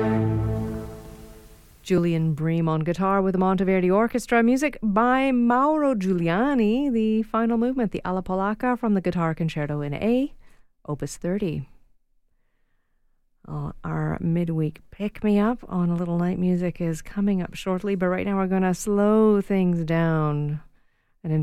Julian Bream on guitar with the Monteverdi Orchestra. Music by Mauro Giuliani. The final movement, the Alla Polacca from the Guitar Concerto in A, Opus 30. Our midweek pick-me-up on a little night music is coming up shortly, but right now we're going to slow things down